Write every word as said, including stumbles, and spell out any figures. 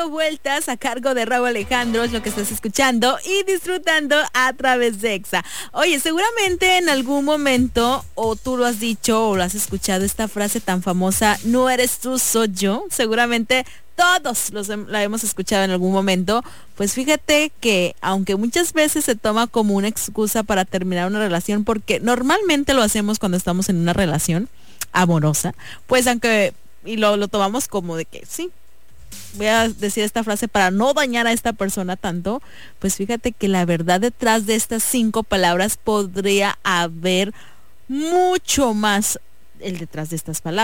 Dando Vueltas a cargo de Rauw Alejandro es lo que estás escuchando y disfrutando a través de Exa. Oye, seguramente en algún momento o tú lo has dicho o lo has escuchado esta frase tan famosa, no eres tú, soy yo. Seguramente todos los, la hemos escuchado en algún momento. Pues fíjate que aunque muchas veces se toma como una excusa para terminar una relación, porque normalmente lo hacemos cuando estamos en una relación amorosa, pues aunque, y lo, lo tomamos como de que sí, voy a decir esta frase para no dañar a esta persona tanto, pues fíjate que la verdad detrás de estas cinco palabras podría haber mucho más el detrás de estas palabras.